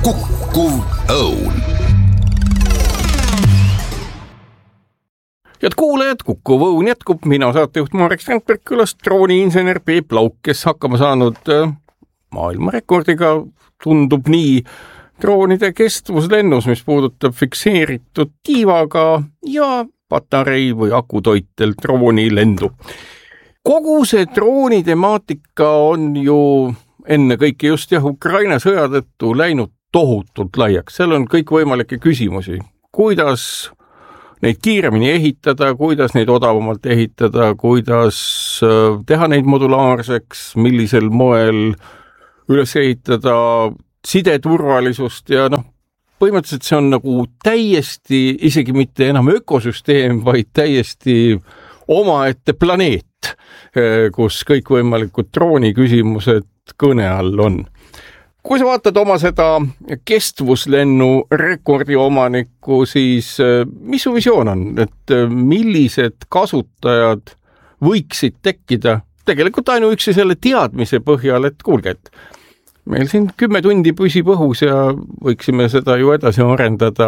Kukkuv Õun. Head kuulajad, Kukkuv Õun jätkub. Mina saatejuht Marek Strandberg, külas drooniinsener Peep Lauk, kes hakkama saanud maailmarekordiga, tundub nii, droonide kestvuslennus, mis puudutab fikseeritud tiivaga ja patarei või akutoitel drooni lendu. Kogu see drooni temaatika on ju enne kõike just Ukraina sõja tõttu läinud tohutult laiaks. Seal on kõik võimalikke küsimusi. Kuidas neid kiiremini ehitada, kuidas neid odavamalt ehitada, kuidas teha neid modulaarseks, millisel moel üles ehitada sideturvalisust ja põhimõtteliselt see on nagu täiesti, isegi mitte enam ökosüsteem, vaid täiesti omaette planeet, kus kõikvõimalikud drooni küsimused kõne all on. Kui sa vaatad oma seda kestvuslennu rekordi omanikku, siis mis su visioon on, et millised kasutajad võiksid tekkida tegelikult ainuüksi selle teadmise põhjal, et kuulge, et meil siin 10 tundi püsib õhus ja võiksime seda ju edasi arendada.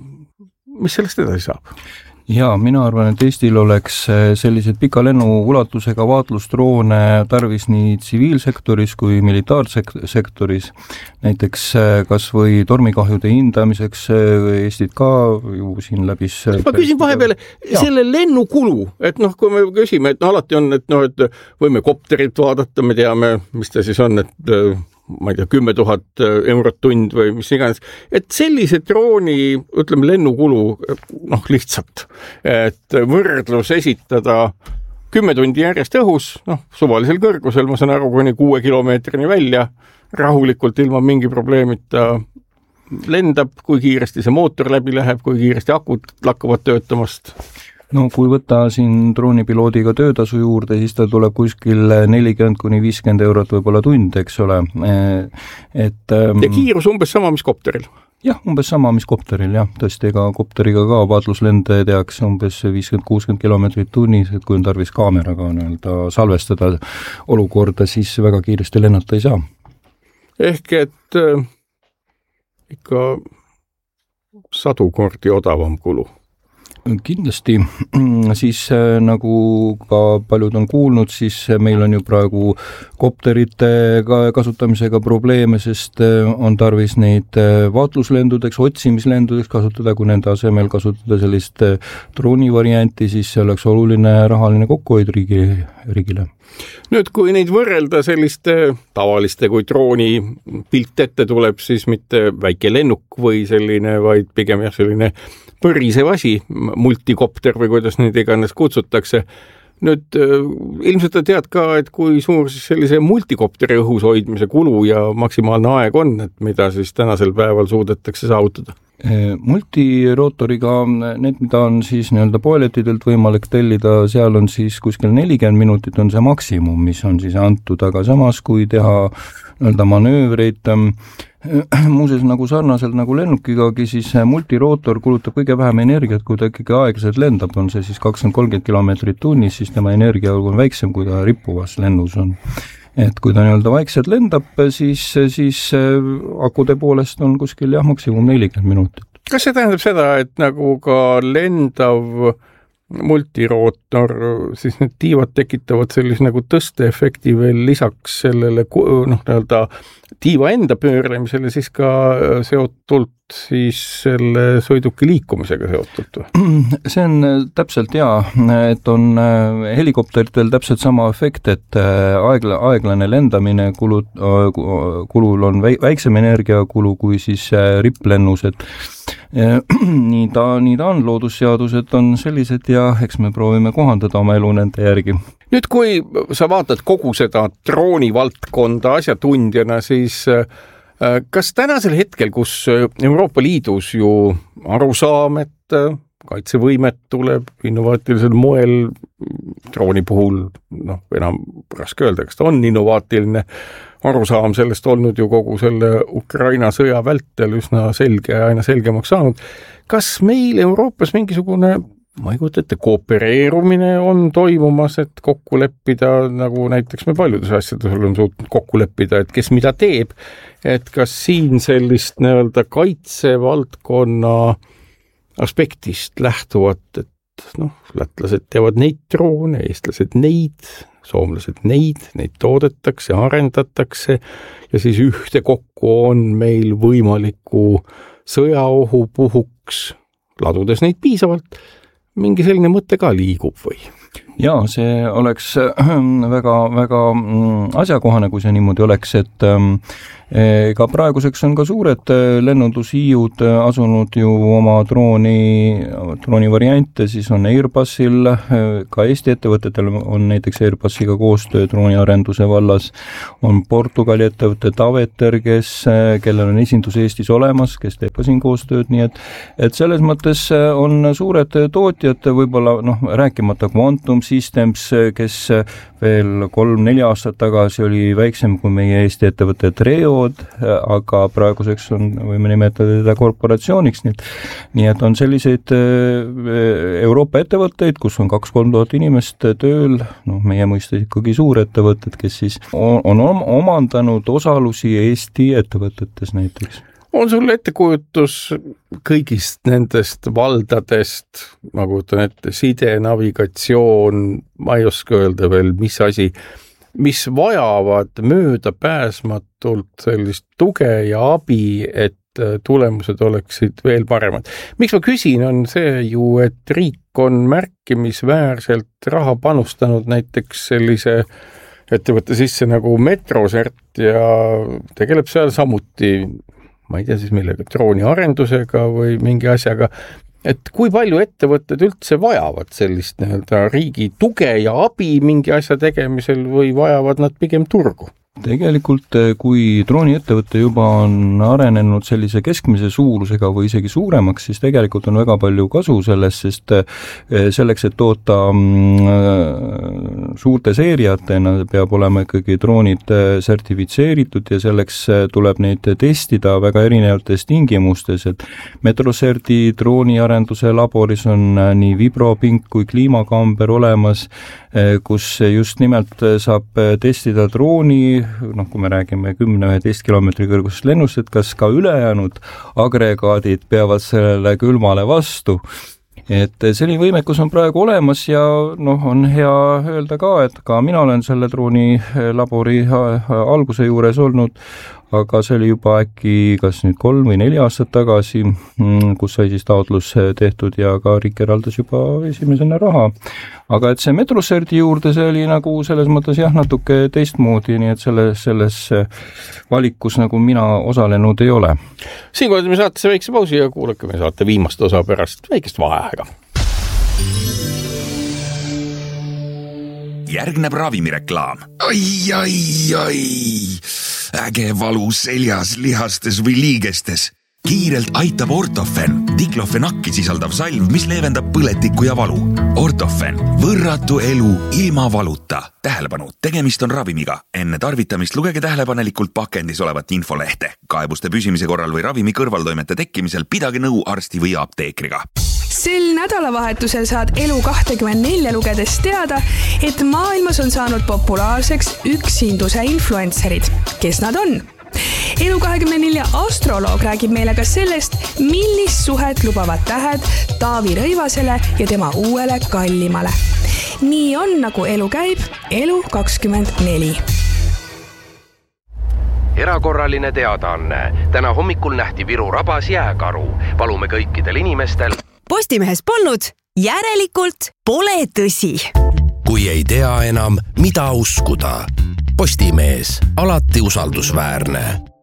Mis sellest edasi saab? Ja, mina arvan, et Eestil oleks sellised pika lennu ulatusega vaatlusdroone tarvis nii tsiviilsektoris kui militaarsektoris. Näiteks kas või tormikahjude hindamiseks Eestit ka ju siin läbis... Ma küsin vahepeale selle lennukulu, et kui me küsime, et alati on, et võime kopterit vaadata, me teame, mis ta siis on, et ma ei tea, 10 000 eurot tund või mis iganes, et sellise drooni, ütleme, lennukulu, lihtsalt, et võrdlus esitada 10 tundi järjest õhus, suvalisel kõrgusel, ma saan aru, kuni 6 kilomeetrini välja, rahulikult ilma mingi probleemita lendab, kui kiiresti see mootor läbi läheb, kui kiiresti akud lakkavad töötamast. Kui võtta siin droonipiloodiga töötasu juurde, siis ta tuleb kuskil 40–50 eurot võib-olla tund, eks ole. Ja kiirus umbes sama, mis kopteril? Jah, umbes sama, mis kopteril, jah. Tõesti, ega kopteriga ka vaatluslende tehakse umbes 50–60 kilomeetrit tunnis, et kui on tarvis kaameraga salvestada olukorda, siis väga kiiresti lennata ei saa. Ehk et ikka 100 kordi odavam kulu. Kindlasti, siis nagu ka paljud on kuulnud, siis meil on ju praegu kopterite kasutamisega probleeme, sest on tarvis neid vaatluslendudeks, otsimislendudeks kasutada, kui nende asemel kasutada sellist droonivarianti, siis see oleks oluline rahaline kokkuhoid riigile. Nüüd, kui neid võrrelda selliste tavaliste, kui drooni pilt ette tuleb, siis mitte väike lennuk või selline, vaid pigem selline põrisev asi, multikopter või kuidas neid iganes kutsutakse. Nüüd ilmselt tead ka, et kui suur siis sellise multikopteri õhus hoidmise kulu ja maksimaalne aeg on, et mida siis tänasel päeval suudetakse saavutada? Multirootoriga, need, mida on siis poeletidelt võimalik tellida, seal on siis kuskil 40 minutit on see maksimum, mis on siis antud, aga samas kui teha manöövreid, muuseas nagu sarnaselt nagu lennukigagi, siis multirootor kulutab kõige vähem energiat, kui ta ikkagi aeglaselt lendab, on see siis 20–30 kilomeetrit tunnis, siis tema energia on väiksem, kui ta rippuvas lennus on. Et kui ta vaikselt lendab, siis akude poolest on kuskil maksimum 40 minutit. Kas see tähendab seda, et nagu ka lendav multirootor, siis need tiivad tekitavad sellise nagu tõsteefekti veel lisaks sellele tiiva enda pöörlemisele, siis ka seotult siis selle sõiduki liikumisega seotud? See on täpselt et on helikopteritel täpselt sama efekt, et aeglane lendamine kulul on väiksem energiakulu kui siis ripplennus, et nii ta on, loodusseadused on sellised ja eks me proovime kohandada oma elu nende järgi. Nüüd, kui sa vaatad kogu seda droonivaldkonda asjatundjana, siis kas tänasel hetkel, kus Euroopa Liidus ju arusaam, et kaitsevõimet tuleb innovaatilisel moel drooni puhul, enam raske öelda, kas ta on innovaatiline, arusaam sellest olnud ju kogu selle Ukraina sõja vältel üsna selge ja aina selgemaks saanud. Kas meil Euroopas mingisugune ma ei kujuta ette, koopereerumine on toimumas, et kokku leppida, nagu näiteks me paljudes asjades oleme suutnud kokku leppida, et kes mida teeb, et kas siin sellist nii-öelda kaitsevaldkonna aspektist lähtuvat, et lätlased teevad neid droone, eestlased neid, soomlased neid toodetakse, arendatakse ja siis ühtekokku on meil võimaliku sõjaohu puhuks, ladudes neid piisavalt, mingi selline mõte ka liigub või? Jaa, see oleks väga, väga asjakohane, kui see niimoodi oleks, et ka praeguseks on ka suured lennundushiiud asunud ju oma drooni variante, siis on Airbusil, ka Eesti ettevõtetel on näiteks Airbusiga koostöö drooniarenduse vallas, on Portugali ettevõte Taveter, kellel on esindus Eestis olemas, kes teeb ka siin koostööd, nii et selles mõttes on suured tootjad, võib-olla rääkimata Quantum Systems, kes veel 3-4 aastat tagasi oli väiksem kui meie Eesti ettevõte Treod, aga praeguseks võime nimetada teda korporatsiooniks, nii et on selliseid Euroopa ettevõtteid, kus on 2-3 tuhat inimest tööl, meie mõistes ikkagi suurettevõtted, kes siis on omandanud osalusi Eesti ettevõtetes näiteks. On sul ettekujutus kõigist nendest valdadest, ma kujutan ette, side, navigatsioon, ma ei oska öelda veel, mis asi, mis vajavad möödapääsmatult sellist tuge ja abi, et tulemused oleksid veel paremad. Miks ma küsin, on see ju, et riik on märkimisväärselt raha panustanud näiteks sellise ettevõtte sisse nagu Metrosert ja tegeleb seal samuti, ma ei tea siis millega, drooniarendusega või mingi asjaga, et kui palju ettevõtted üldse vajavad sellist riigi tuge ja abi mingi asja tegemisel või vajavad nad pigem turgu? Tegelikult, kui drooniettevõte juba on arenenud sellise keskmise suurusega või isegi suuremaks, siis tegelikult on väga palju kasu sellest, sest selleks, et toota suurte seeriatena, peab olema ikkagi droonid sertifitseeritud ja selleks tuleb neid testida väga erinevates tingimustes, et Metroserti drooniarenduse laboris on nii vibropink kui kliimakamber olemas, kus just nimelt saab testida drooni, kui me räägime 10-11 kilomeetri kõrgusest lennust, et kas ka ülejäänud agregaadid peavad sellele külmale vastu. Et selline võimekus on praegu olemas ja on hea öelda ka, et ka mina olen selle drooni labori alguse juures olnud, aga see oli juba äkki kas nüüd 3 või 4 aastat tagasi, kus sai siis taotlus tehtud ja ka riik eraldas juba esimesena raha. Aga et see Metroserti juurde, see oli nagu selles mõttes natuke teistmoodi, nii et selles valikus nagu mina osalenud ei ole. Siinkohal me saate väikse pausi ja kuulake me saate viimast osa pärast väikest vaheaega. Järgneb ravimireklaam. Ai, äge valu seljas, lihastes või liigestes. Kiirelt aitab Ortofen, diklofenakki sisaldav salv, mis leevendab põletikku ja valu. Ortofen, võrratu elu ilma valuta. Tähelepanu, tegemist on ravimiga. Enne tarvitamist lugege tähelepanelikult pakendis olevat infolehte. Kaebuste püsimise korral või ravimi kõrvaltoimete tekkimisel pidage nõu arsti või apteekriga. Sel nädalavahetusel saad Elu24 lugedes teada, et maailmas on saanud populaarseks üksinduse influencerid. Kes nad on? Elu24 astroloog räägib meile ka sellest, millist suhet lubavad tähed Taavi Rõivasele ja tema uuele kallimale. Nii on, nagu elu käib, Elu24. Erakorraline teadaanne. Täna hommikul nähti Viru rabas jääkaru. Palume kõikidel inimestel. Postimehes polnud, järelikult pole tõsi. Kui ei tea enam, mida uskuda. Postimees, alati usaldusväärne.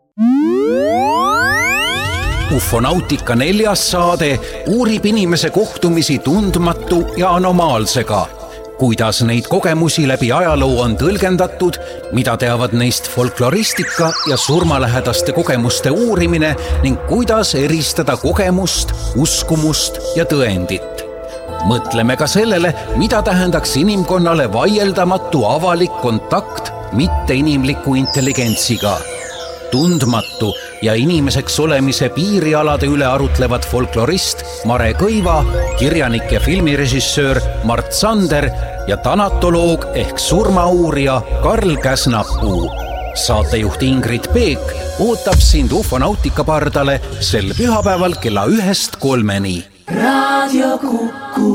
Ufonautika 4. saade uurib inimese kohtumisi tundmatu ja anomaalsega. Kuidas neid kogemusi läbi ajaloo on tõlgendatud, mida teavad neist folkloristika ja surmalähedaste kogemuste uurimine ning kuidas eristada kogemust, uskumust ja tõendit. Mõtleme ka sellele, mida tähendaks inimkonnale vaieldamatu avalik kontakt mitte inimliku intelligentsiga. Tundmatu ja inimeseks olemise piirialade üle arutlevad folklorist Mare Kõiva, kirjanik ja filmirežissöör Mart Sander ja tanatoloog ehk surmauurija Karl Käsnapuu. Saatejuht Ingrid Peek ootab sind ufonautika pardale sel pühapäeval kella 1-3. Raadio Kuku.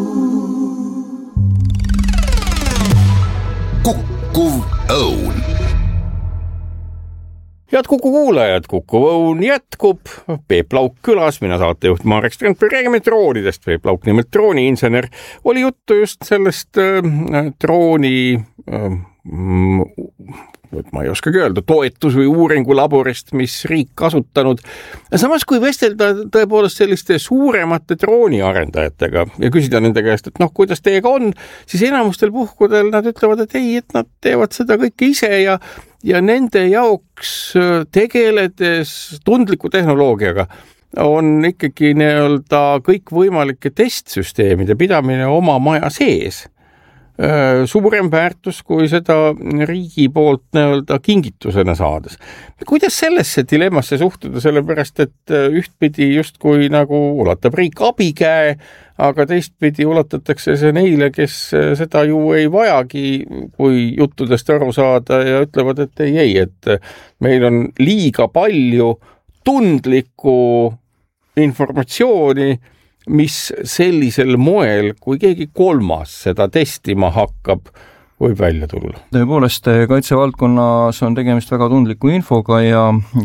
Kukkuv õun. Head Kuku kuulajad, Kukkuv õun jätkub. Peep Lauk külas, mina saatejuht Marek Strandberg, räägime droonidest. Peep Lauk, nimelt drooniinsener, oli juttu just sellest drooni ma ei oskagi öelda, toetus- või uuringulaborist, mis riik kasutanud. Samas, kui vestelda tõepoolest selliste suuremate drooniarendajatega ja küsida nende käest, et kuidas teiega on, siis enamustel puhkudel nad ütlevad, et ei, et nad teevad seda kõike ise ja nende jaoks tegeledes tundliku tehnoloogiaga on ikkagi kõikvõimalike testsüsteemide pidamine oma maja sees suurem väärtus kui seda riigi poolt kingitusena saades. Kuidas sellesse dilemmasse suhtuda, sellepärast et ühtpidi justkui nagu ulatab riik abikäe, aga teistpidi ulatatakse see neile, kes seda ju ei vajagi, kui juttudest aru saada ja ütlevad, et ei, et meil on liiga palju tundlikku informatsiooni, mis sellisel moel, kui keegi kolmas seda testima hakkab, võib välja tulla. Tõepoolest, kaitsevaldkonnas on tegemist väga tundliku infoga ja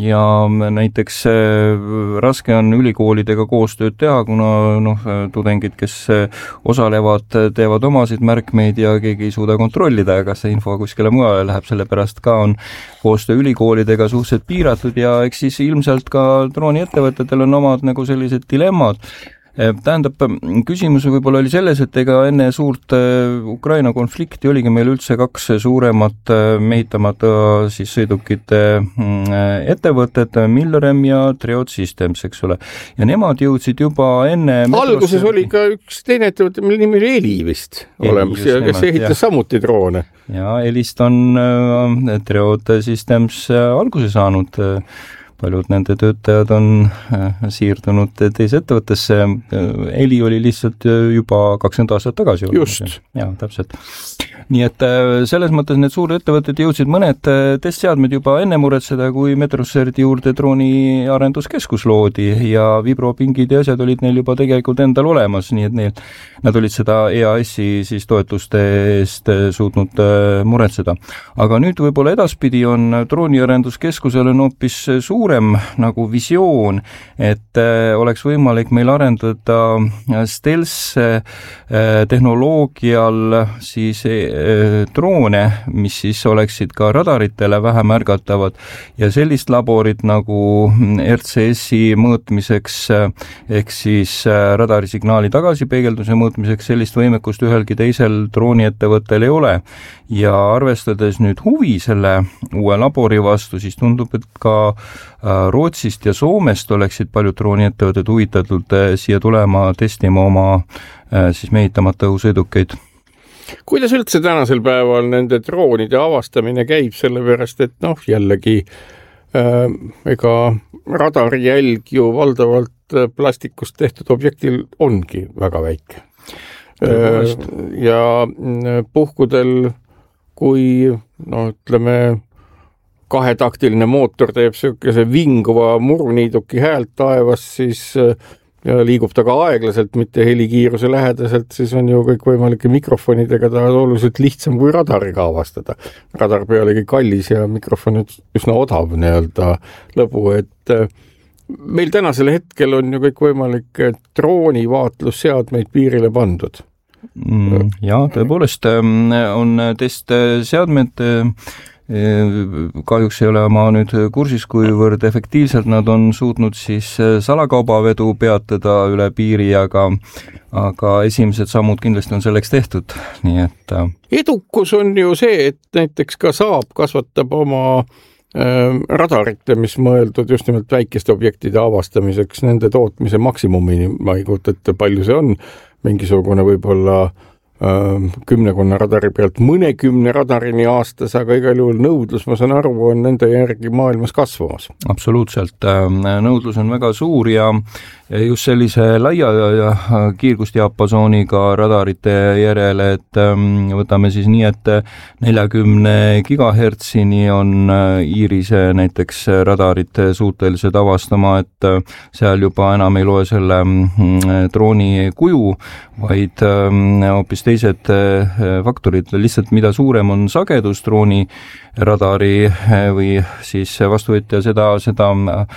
näiteks raske on ülikoolidega koostööd teha, kuna tudengid, kes osalevad, teevad omasid märkmeid ja keegi ei suuda kontrollida, kas see info kuskile mujale läheb, sellepärast ka on koostöö ülikoolidega suhteliselt piiratud ja eks siis ilmselt ka drooniettevõtetel on omad nagu sellised dilemmad. Tähendab, küsimus võib-olla oli selles, et ega enne suurt Ukraina konflikti oligi meil üldse 2 suuremat mehitamata siis sõidukite ettevõtted, Milrem ja Triot Systems, eks ole. Ja nemad jõudsid juba enne... Alguses oli ka üks teine ettevõte, mille nimi oli Eli vist olemas, kes ehitas samuti droone. Ja Elist on Triot Systems alguse saanud. Paljud nende töötajad on siirdunud teise ettevõttesse. Eli oli lihtsalt juba 20 aastat tagasi. Just. Ja, täpselt. Nii et selles mõttes need suured ettevõtted jõudsid mõned testseadmed juba enne muretseda, kui Metroserti juurde drooni arenduskeskus loodi ja vibropingid ja asjad olid neil juba tegelikult endal olemas, nii et nad olid seda EAS-i siis toetuste eest suutnud muretseda. Aga nüüd võib-olla edaspidi on drooni arenduskeskusel on hoopis suurem nagu visioon, et oleks võimalik meil arendada stealth tehnoloogial siis droone, mis siis oleksid ka radaritele vähem märgatavad ja sellist laborit nagu RCS-i mõõtmiseks ehk siis radarisignaali tagasipeegelduse mõõtmiseks sellist võimekust ühelgi teisel drooniettevõttel ei ole. Ja arvestades nüüd huvi selle uue labori vastu, siis tundub, et ka Rootsist ja Soomest oleksid paljud drooniettevõtted huvitatud siia tulema testima oma siis mehitamata õhusõidukeid. Kuidas üldse tänasel päeval nende droonide avastamine käib, sellepärast, et jällegi ega radarijälg ju valdavalt plastikust tehtud objektil ongi väga väike. Ja puhkudel, kui ütleme, kahetaktiline mootor teeb selline vinguva muruniiduki häält taevas, siis ja liigub ta ka aeglaselt, mitte helikiiruse lähedaselt, siis on ju kõik võimalike mikrofonidega ta oluliselt lihtsam kui radariga avastada. Radar pealegi kallis ja mikrofon üsna odav lõbu, et meil tänasel hetkel on ju kõik võimalik droonivaatlusseadmeid piirile pandud. Ja, tõepoolest on testseadmed kahjuks ei ole ma nüüd kursis, kuivõrd efektiivselt nad on suutnud siis salakaubavedu peatada üle piiri, aga esimesed sammud kindlasti on selleks tehtud, nii et edukus on ju see, et näiteks ka Saab kasvatab oma radarite, mis mõeldud just nimelt väikeste objektide avastamiseks, nende tootmise maksimumini, ma ei kujuta ette, palju see on, mingisugune võib-olla 10 radari pealt mõnekümne radarini aastas, aga igal juhul nõudlus, ma saan aru, on nende järgi maailmas kasvamas. Absoluutselt, nõudlus on väga suur ja just sellise laia kiirgusdiapasooniga radarite järele, et võtame siis nii, et 40 gigahertsini on Iirise näiteks radarid suutelised avastama, et seal juba enam ei loe selle drooni kuju, vaid hoopis teised faktorid, lihtsalt mida suurem on sagedus drooni radari või siis vastuvõtja seda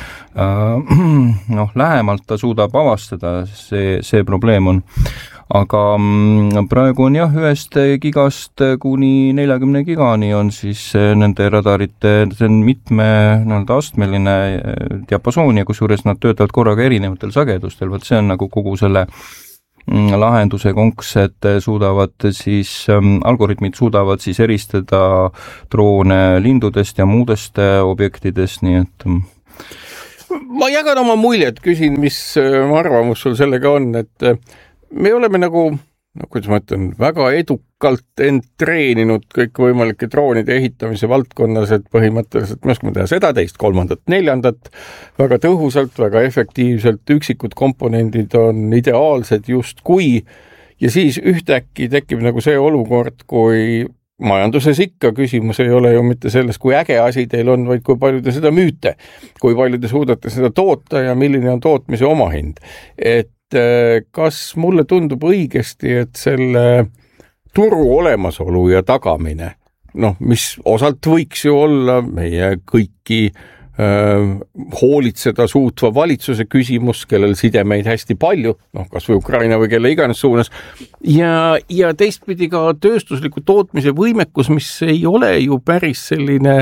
lähemalt ta suudab avastada, see probleem on. Aga praegu on jah, 1 gigast kuni 40 gigani on siis nende radarite, see on mitme astmeline diapasoon ja kusjuures nad töötavad korraga erinevatel sagedustel, võt see on nagu kogu selle lahenduse konks, et algoritmid suudavad siis eristada droone lindudest ja muudest objektidest, nii et ma jagan oma muljet, küsin, mis arvamus sul sellega on, et me oleme kuidas ma ütlen, väga edukalt end treeninud kõikvõimalike droonide ehitamise valdkonnas, et põhimõtteliselt me oskame teha seda, teist, kolmandat, neljandat, väga tõhusalt, väga efektiivselt, üksikud komponendid on ideaalsed justkui ja siis ühtäkki tekib see olukord, kui majanduses ikka küsimus ei ole ju mitte selles, kui äge asi teil on, vaid kui palju te seda müüte, kui palju te suudate seda toota ja milline on tootmise omahind. Et kas mulle tundub õigesti, et selle turu olemasolu ja tagamine, mis osalt võiks ju olla meie kõiki hoolitseda suutva valitsuse küsimus, kellel sidemeid hästi palju, kas või Ukraina või kelle iganes suunas, ja teistpidi ka tööstusliku tootmise võimekus, mis ei ole ju päris selline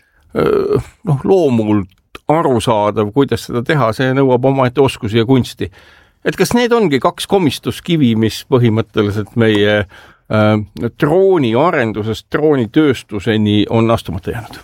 loomult arusaadav, kuidas seda teha, see nõuab omaette oskusi ja kunsti. Et kas need ongi 2 komistuskivi, mis põhimõtteliselt meie drooni arendusest droonitööstuseni on astumata jäänud?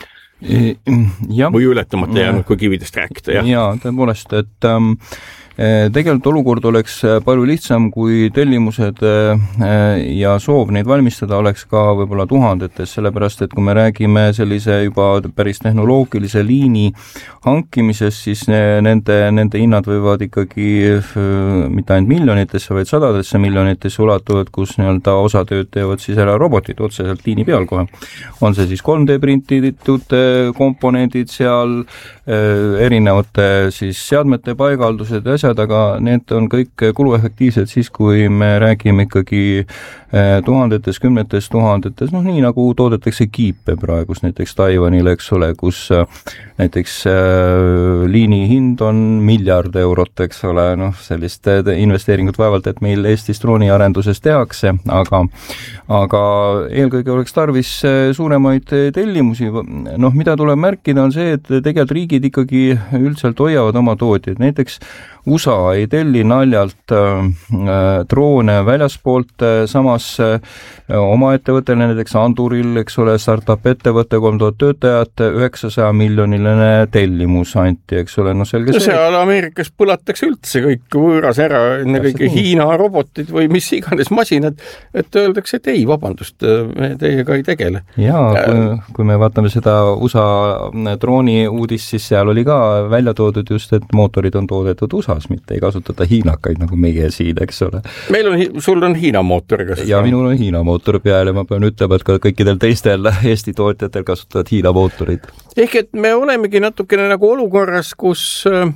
Või ületamata jäänud, kui kividest rääkida? Jaa, tõepoolest, et tegelikult olukord oleks palju lihtsam, kui tellimused ja soov neid valmistada oleks ka võib-olla tuhandetes, sellepärast, et kui me räägime sellise juba päris tehnoloogilise liini hankimisest, siis nende hinnad võivad ikkagi mitte ainult miljonitesse, vaid sadadesse miljonitesse ulatuvad, kus osa tööd teevad siis ära robotid otseselt liini peal kohe. On see siis 3D printitud komponendid seal, erinevate siis seadmete paigaldused ja asjad, aga need on kõik kuluefektiivsed siis, kui me räägime ikkagi tuhandetes, kümnetes tuhandetes, nii nagu toodetakse kiipe praegus näiteks Taiwanil, eks ole, kus näiteks liini hind on 1 miljard eurot, eks ole, sellist investeeringut vaevalt, et meil Eestis drooniarenduses tehakse, aga eelkõige oleks tarvis suuremaid tellimusi. Mida tuleb märkida on see, et tegelikult riigid ikkagi üldiselt hoiavad oma tootjaid, näiteks USA ei telli naljalt droone väljaspoolt, samas oma ettevõttele, näiteks Anduril, eks ole, startup ettevõtte 3000 töötajat, 900 miljoniline tellimus anti, eks ole, selge see. Seal Ameerikas põlatakse üldse kõik võõras ära, enne kõike Hiina robotid või mis iganes masinad, et öeldakse, et ei, vabandust, me teiega ei tegele. Jaa, kui me vaatame seda USA drooni uudist, siis seal oli ka välja toodud just, et mootorid on toodetud USA-s, mitte ei kasutata hiinakaid nagu meie siin, eks ole. Sul on Hiina mootor, kas? Ja minul on Hiina mootor peal ja ma pean ütlema, et ka kõikidel teistel Eesti tootjatel kasutavad Hiina mootorid. Ehk et me olemegi natukene nagu olukorras, kus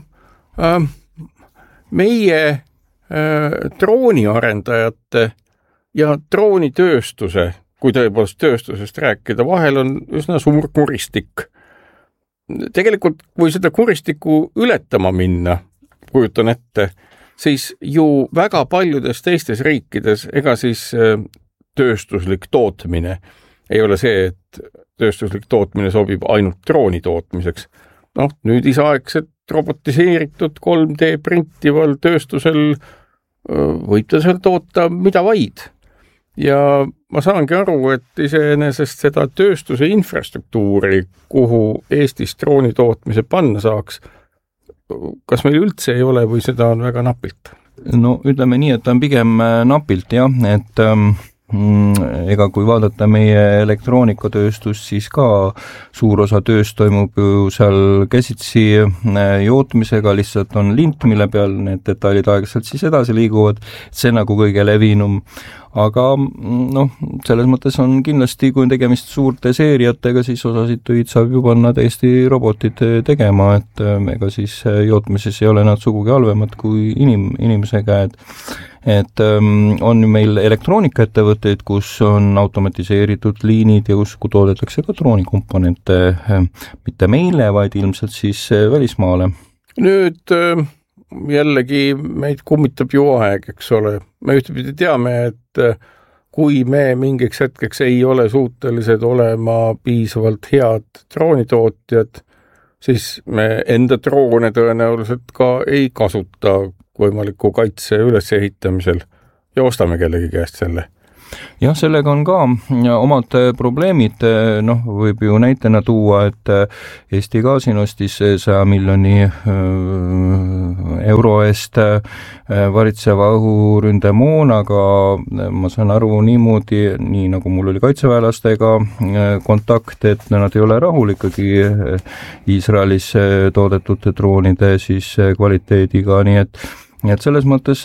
meie drooniarendajate ja droonitööstuse, kui tõepoolest tööstusest rääkida, vahel on üsna suur kuristik. Tegelikult, kui seda kuristikku ületama minna, kujutan ette, siis ju väga paljudes teistes riikides, ega siis tööstuslik tootmine ei ole see, et tööstuslik tootmine sobib ainult drooni tootmiseks. Nüüdisaegset robotiseeritud 3D printival tööstusel võib ta seal toota mida vaid. Ja ma saangi aru, et iseenesest seda tööstuse infrastruktuuri, kuhu Eestis drooni tootmise panna saaks, kas meil üldse ei ole või seda on väga napilt? No ütleme nii, et ta on pigem napilt jah, et ega kui vaadata meie elektroonikatööstust, siis ka suur osa tööst toimub ju seal käsitsi jootmisega, lihtsalt on lint, mille peal need detailid aeglaselt siis edasi liiguvad, see nagu kõige levinum. Aga selles mõttes on kindlasti, kui on tegemist suurte seeriatega, siis osasid töid saab ju panna täiesti robotid tegema, et ega siis jootmises ei ole nad sugugi halvemad kui inimese käed. Et on meil elektroonikaettevõtteid, kus on automatiseeritud liinid ja kus toodetakse ka droonikomponente mitte meile, vaid ilmselt siis välismaale. Nüüd jällegi meid kummitab ju aeg, eks ole. Me ühtepidi teame, et kui me mingiks hetkeks ei ole suutelised olema piisavalt head droonitootjad, siis me enda droone tõenäoliselt ka ei kasuta võimaliku kaitse ülesehitamisel ja ostame kellegi käest selle. Jah, sellega on ka omad probleemid, võib ju näitena tuua, et Eesti Gaasin ostis 100 miljoni euro eest varitseva õhuründemoonaga, ma saan aru niimoodi, nii nagu mul oli kaitseväelastega kontakt, et nad ei ole rahul ikkagi Iisraelis toodetud droonide siis kvaliteediga, nii et selles mõttes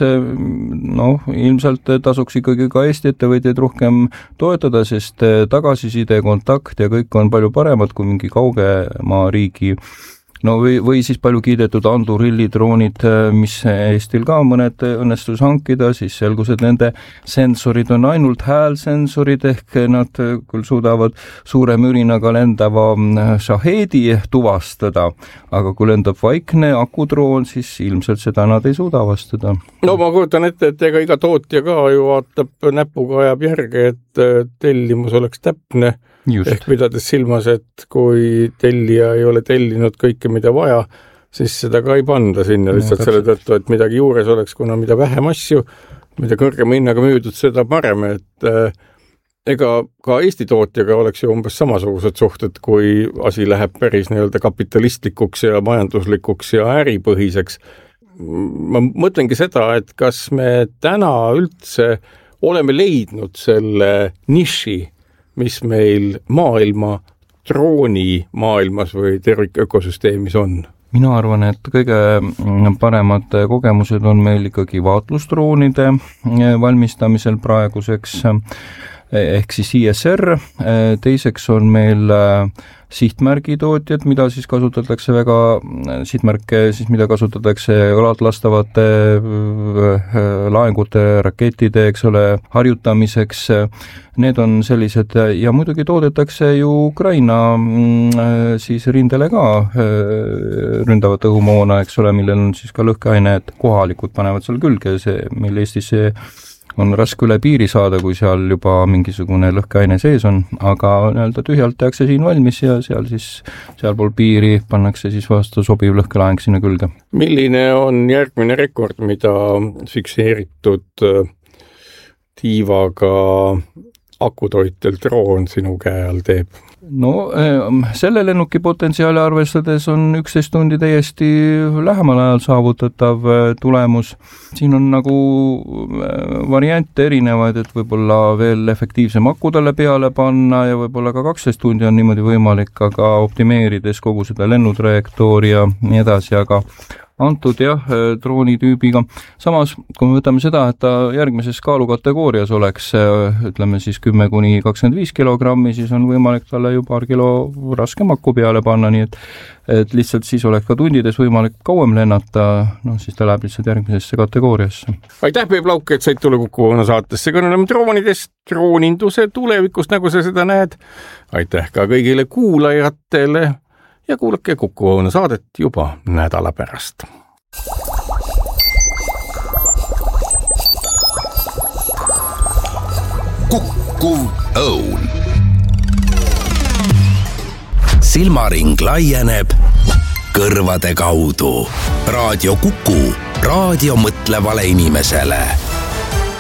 ilmselt tasuks ikkagi ka Eesti ettevõtjaid rohkem toetada, sest tagasiside, kontakt ja kõik on palju paremad kui mingi kaugema riigi. Või siis palju kiidetud Andurilli droonid, mis Eestil ka mõned õnnestus hankida, siis selgus, et nende sensorid on ainult häälsensorid, ehk nad küll suudavad suure mürinaga lendava Shahedi tuvastada, aga kui lendab vaikne akudroon, siis ilmselt seda nad ei suuda avastada. No ma kujutan ette, et ega iga tootja ka ju vaatab näpuga ajab järge, et tellimus oleks täpne. Just. Ehk pidades silmas, et kui tellija ei ole tellinud kõike, mida vaja, siis seda ka ei panda sinna lihtsalt selle tõttu, et midagi juures oleks, kuna mida vähem asju, mida kõrgema hinnaga müüdud, seda parem, et ega ka Eesti tootjaga oleks ju umbes samasugused suhted, kui asi läheb päris kapitalistlikuks ja majanduslikuks ja äripõhiseks. Ma mõtlengi seda, et kas me täna üldse oleme leidnud selle niši, mis meil maailma drooni maailmas või tervikökosüsteemis on? Mina arvan, et kõige paremad kogemused on meil ikkagi vaatlusdroonide valmistamisel praeguseks, ehk siis ISR, teiseks on meil sihtmärgitootjad, mida siis kasutatakse sihtmärke, mida kasutatakse lastavate laengute, rakettide, eks ole, harjutamiseks. Need on sellised ja muidugi toodetakse ju Ukraina siis rindele ka ründavat õhumoona, eks ole, millel on siis ka lõhkeaine, et kohalikud panevad seal külge, meil Eestis on raske üle piiri saada, kui seal juba mingisugune lõhkeaine sees on, aga tühjalt tehakse siin valmis ja sealpool piiri pannakse siis vastu sobiv lõhkelaeng sinna külge. Milline on järgmine rekord, mida fikseeritud tiivaga akutoitel droon sinu käe all teeb? Selle lennuki potentsiaali arvestades on 11 tundi täiesti lähemal ajal saavutatav tulemus. Siin on nagu variante erinevaid, et võib-olla veel efektiivsem aku talle peale panna ja võib-olla ka 12 tundi on niimoodi võimalik, aga optimeerides kogu seda lennutrajektoori ja nii edasi, aga antud droonitüübiga. Samas, kui me võtame seda, et ta järgmises kaalukategoorias oleks, ütleme siis 10–25 kilogrammi, siis on võimalik talle ju paar kilo raskem aku peale panna, nii et lihtsalt siis oleks ka tundides võimalik kauem lennata, siis ta läheb lihtsalt järgmisesse kategooriasse. Aitäh, Peep Lauk, et said tulla Kuku Õuna saatesse kõnelema droonidest, drooninduse tulevikust, nagu sa seda näed. Aitäh ka kõigile kuulajatele ja kuulake Kuku Õuna saadet juba nädala pärast. Kuku Õun. Silmaring laieneb kõrvade kaudu. Raadio Kuku, raadio mõtlevale inimesele.